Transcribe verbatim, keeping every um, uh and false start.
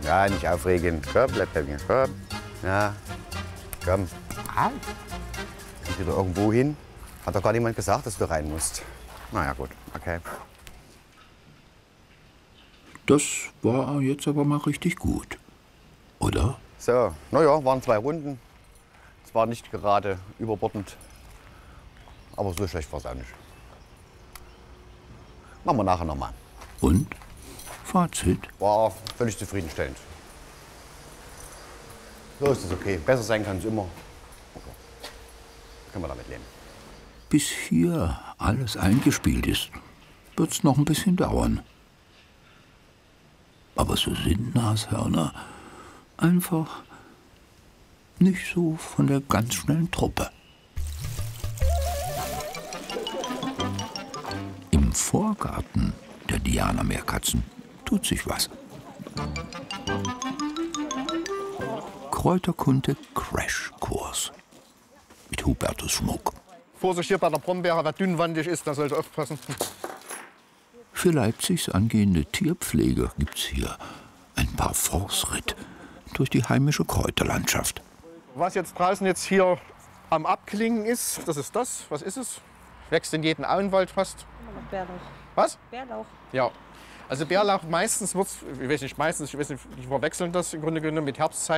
Ja, nicht aufregen. Komm, bleib bei mir. Komm. Ja, komm. Au. Geht wieder irgendwo hin. Hat doch gar niemand gesagt, dass du rein musst. Na ja, gut. Okay. Das war jetzt aber mal richtig gut, oder? So, naja, waren zwei Runden. Es war nicht gerade überbordend. Aber so schlecht war es auch nicht. Machen wir nachher nochmal. Und? Fazit? War völlig zufriedenstellend. So ist es okay. Besser sein kann es immer. Okay. Können wir damit leben. Bis hier alles eingespielt ist, wird es noch ein bisschen dauern. Aber so sind Nashörner einfach nicht so von der ganz schnellen Truppe. Im Vorgarten der Diana Meerkatzen tut sich was. Kräuterkunde Crashkurs mit Hubertus Schmuck. Vorsicht hier bei der Brombeere, wer dünnwandig ist, der sollte aufpassen. Für Leipzigs angehende Tierpfleger gibt's hier ein Parforce-Ritt durch die heimische Kräuterlandschaft. Was jetzt draußen jetzt hier am Abklingen ist, das ist das. Was ist es? Wächst in jedem Auenwald fast. Bärlauch. Was? Bärlauch. Ja. Also Bärlauch meistens wird's, ich weiß nicht, meistens, ich weiß nicht, die verwechseln das im Grunde genommen mit Herbstzeit.